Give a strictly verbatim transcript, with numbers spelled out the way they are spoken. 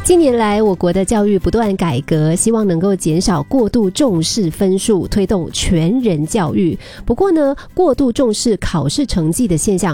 近年来，我国的教育不断改革，希望能够减少过度重视分数，推动全人教育。不过呢，过度重视考试成绩的现象